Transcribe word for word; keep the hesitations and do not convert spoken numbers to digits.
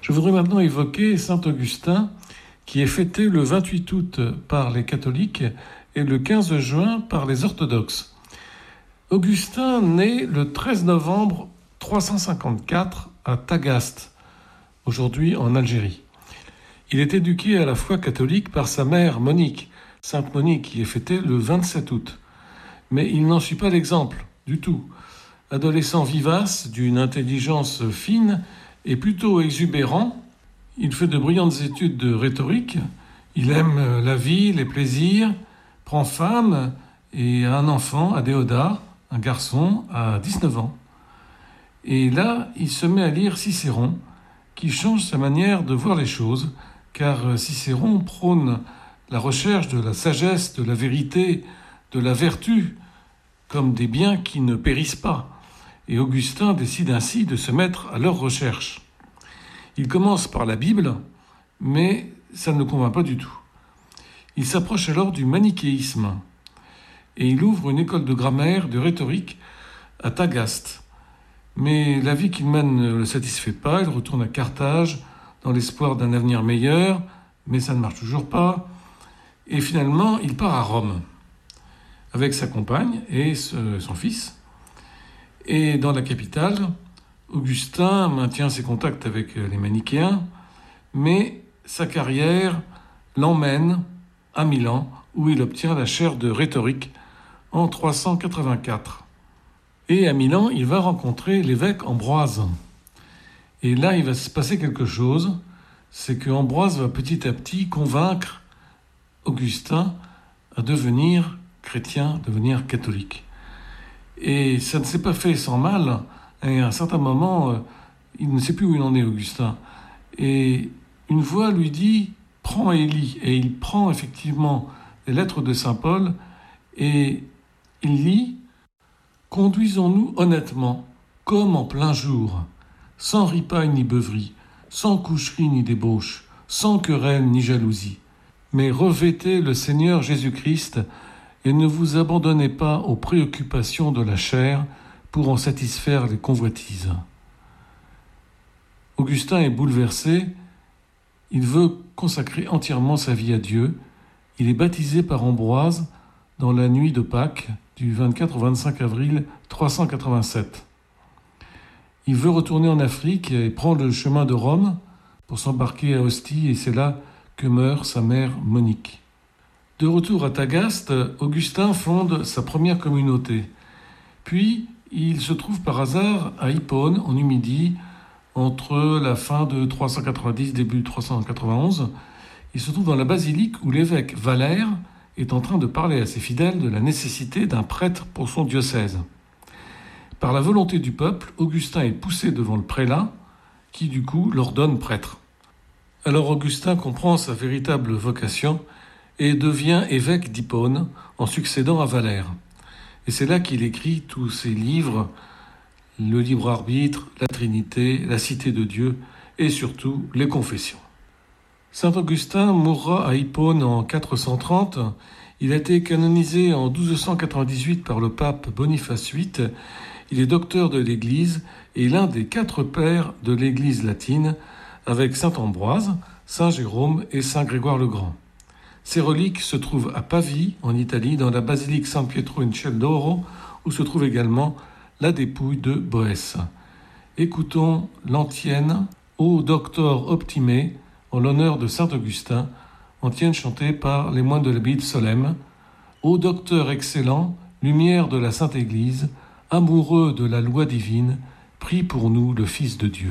Je voudrais maintenant évoquer saint Augustin, qui est fêté le vingt-huit août par les catholiques et le quinze juin par les orthodoxes. Augustin naît le treize novembre trois cent cinquante-quatre à Tagaste, aujourd'hui en Algérie. Il est éduqué à la foi catholique par sa mère Monique, sainte Monique, qui est fêtée le vingt-sept août. Mais il n'en suit pas l'exemple du tout. Adolescent vivace, d'une intelligence fine et plutôt exubérant, il fait de brillantes études de rhétorique. Il aime la vie, les plaisirs, prend femme et a un enfant, Adéodat, un garçon, à dix-neuf ans. Et là, il se met à lire Cicéron, qui change sa manière de voir les choses, car Cicéron prône la recherche de la sagesse, de la vérité, de la vertu, comme des biens qui ne périssent pas. Et Augustin décide ainsi de se mettre à leur recherche. Il commence par la Bible, mais ça ne le convainc pas du tout. Il s'approche alors du manichéisme et il ouvre une école de grammaire, de rhétorique à Tagaste. Mais la vie qu'il mène ne le satisfait pas. Il retourne à Carthage dans l'espoir d'un avenir meilleur, mais ça ne marche toujours pas. Et finalement, il part à Rome avec sa compagne et son fils. Et dans la capitale, Augustin maintient ses contacts avec les manichéens, mais sa carrière l'emmène à Milan, où il obtient la chaire de rhétorique en trois cent quatre-vingt-quatre. Et à Milan, il va rencontrer l'évêque Ambroise. Et là, il va se passer quelque chose, c'est que Ambroise va petit à petit convaincre Augustin à devenir chrétien, devenir catholique. Et ça ne s'est pas fait sans mal. Et à un certain moment, il ne sait plus où il en est, Augustin. Et une voix lui dit « Prends et lis ». Et il prend effectivement les lettres de saint Paul et il lit « Conduisons-nous honnêtement, comme en plein jour, sans ripaille ni beuverie, sans coucherie ni débauche, sans querelle ni jalousie. Mais revêtez le Seigneur Jésus-Christ et ne vous abandonnez pas aux préoccupations de la chair pour en satisfaire les convoitises. » Augustin est bouleversé. Il veut consacrer entièrement sa vie à Dieu. Il est baptisé par Ambroise dans la nuit de Pâques du vingt-quatre au vingt-cinq avril trois cent quatre-vingt-sept. Il veut retourner en Afrique et prendre le chemin de Rome pour s'embarquer à Ostie, et c'est là que meurt sa mère Monique. De retour à Tagaste, Augustin fonde sa première communauté. Puis, il se trouve par hasard à Hippone, en Numidie, entre la fin de trois cent quatre-vingt-dix, début trois cent quatre-vingt-onze. Il se trouve dans la basilique où l'évêque Valère est en train de parler à ses fidèles de la nécessité d'un prêtre pour son diocèse. Par la volonté du peuple, Augustin est poussé devant le prélat, qui du coup l'ordonne prêtre. Alors Augustin comprend sa véritable vocation et devient évêque d'Hippone en succédant à Valère. Et c'est là qu'il écrit tous ses livres, le libre arbitre, la Trinité, la Cité de Dieu et surtout les Confessions. Saint Augustin mourra à Hippone en quatre cent trente. Il a été canonisé en douze cent quatre-vingt-dix-huit par le pape Boniface huit. Il est docteur de l'Église et l'un des quatre pères de l'Église latine avec saint Ambroise, saint Jérôme et saint Grégoire le Grand. Ses reliques se trouvent à Pavie, en Italie, dans la basilique San Pietro in Ciel d'Oro, où se trouve également la dépouille de Boès. Écoutons l'antienne « Ô doctor optime » en l'honneur de saint Augustin, antienne chantée par les moines de l'abbaye de Solesmes. « Ô docteur excellent, lumière de la Sainte Église, amoureux de la loi divine, prie pour nous le Fils de Dieu. »